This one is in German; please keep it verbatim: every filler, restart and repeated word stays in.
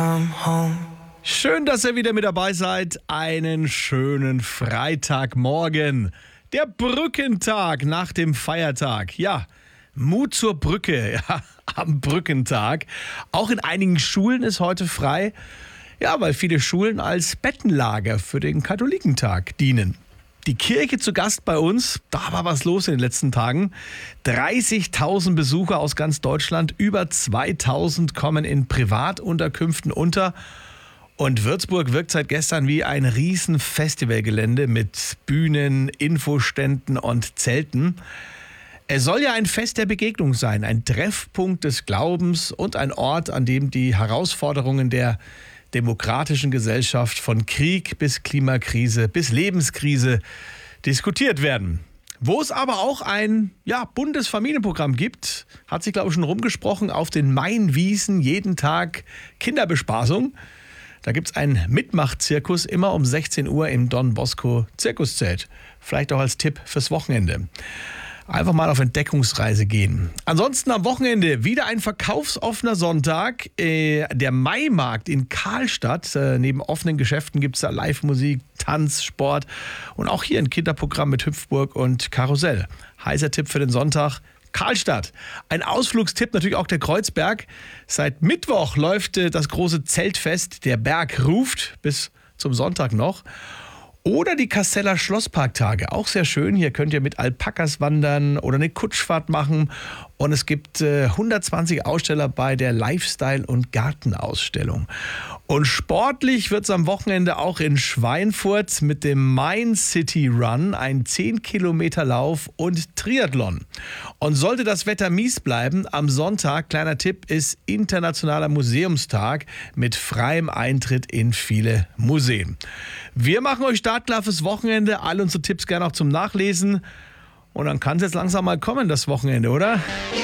come home. Schön, dass ihr wieder mit dabei seid. Einen schönen Freitagmorgen. Der Brückentag nach dem Feiertag. Ja, Mut zur Brücke, ja, am Brückentag. Auch in einigen Schulen ist heute frei. Ja, weil viele Schulen als Bettenlager für den Katholikentag dienen. Die Kirche zu Gast bei uns, da war was los in den letzten Tagen. dreißigtausend Besucher aus ganz Deutschland, über zweitausend kommen in Privatunterkünften unter. Und Würzburg wirkt seit gestern wie ein riesen Festivalgelände mit Bühnen, Infoständen und Zelten. Es soll ja ein Fest der Begegnung sein, ein Treffpunkt des Glaubens und ein Ort, an dem die Herausforderungen der demokratischen Gesellschaft von Krieg bis Klimakrise bis Lebenskrise diskutiert werden. Wo es aber auch ein ja, Bundesfamilienprogramm gibt, hat sich, glaube ich, schon rumgesprochen, auf den Mainwiesen jeden Tag Kinderbespaßung. Da gibt es einen Mitmachzirkus immer um sechzehn Uhr im Don Bosco Zirkuszelt. Vielleicht auch als Tipp fürs Wochenende. Einfach mal auf Entdeckungsreise gehen. Ansonsten am Wochenende wieder ein verkaufsoffener Sonntag. Äh, der Maimarkt in Karlstadt. Äh, neben offenen Geschäften gibt es da Live-Musik, Tanz, Sport und auch hier ein Kinderprogramm mit Hüpfburg und Karussell. Heißer Tipp für den Sonntag: Karlstadt. Ein Ausflugstipp natürlich auch der Kreuzberg. Seit Mittwoch läuft äh, das große Zeltfest Der Berg ruft bis zum Sonntag noch. Oder die Kasseler Schlossparktage, auch sehr schön. Hier könnt ihr mit Alpakas wandern oder eine Kutschfahrt machen. Und es gibt äh, hundertzwanzig Aussteller bei der Lifestyle- und Gartenausstellung. Und sportlich wird es am Wochenende auch in Schweinfurt mit dem Main City Run, ein zehn Kilometer Lauf und Triathlon. Und sollte das Wetter mies bleiben, am Sonntag, kleiner Tipp, ist Internationaler Museumstag mit freiem Eintritt in viele Museen. Wir machen euch startklar fürs Wochenende. All unsere Tipps gerne auch zum Nachlesen. Und dann kann es jetzt langsam mal kommen, das Wochenende, oder?